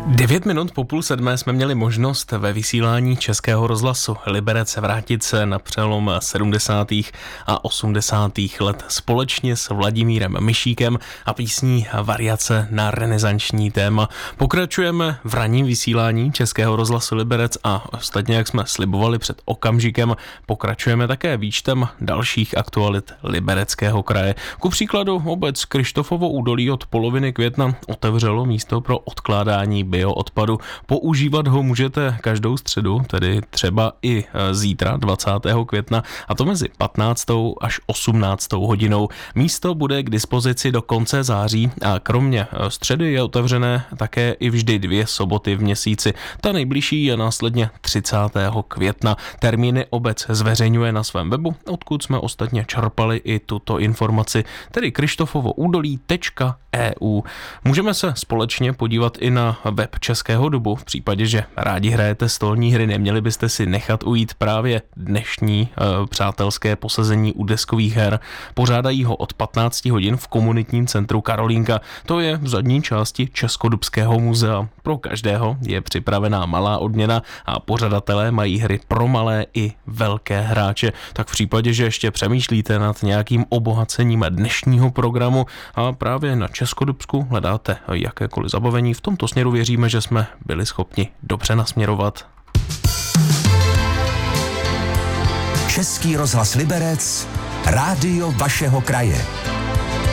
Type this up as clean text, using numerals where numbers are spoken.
9 minut po 6:30 jsme měli možnost ve vysílání Českého rozhlasu Liberec vrátit se na přelom 70. a 80. let společně s Vladimírem Myšíkem a písní Variace na renesanční téma. Pokračujeme v ranním vysílání Českého rozhlasu Liberec a ostatně, jak jsme slibovali před okamžikem, pokračujeme také výčtem dalších aktualit Libereckého kraje. Ku příkladu obec Kryštofovo údolí od poloviny května otevřelo místo pro odkládání bioodpadu. Používat ho můžete každou středu, tedy třeba i zítra 20. května, a to mezi 15. až 18. hodinou. Místo bude k dispozici do konce září a kromě středy je otevřené také i vždy 2 soboty v měsíci. Ta nejbližší je následně 30. května. Termíny obec zveřejňuje na svém webu, odkud jsme ostatně čerpali i tuto informaci, tedy kryštofovoúdolí.eu. Můžeme se společně podívat i na web Českého dubu. V případě, že rádi hrajete stolní hry, neměli byste si nechat ujít právě dnešní přátelské posezení u deskových her. Pořádají ho od 15 hodin v komunitním centru Karolínka. To je v zadní části Českodubského muzea. Pro každého je připravená malá odměna a pořadatelé mají hry pro malé i velké hráče. Tak v případě, že ještě přemýšlíte nad nějakým obohacením dnešního programu a právě na Českodubsku hledáte jakékoliv zabavení, v tomto směru věříme, že jsme byli schopni dobře nasměrovat. Český rozhlas Liberec, rádio vašeho kraje.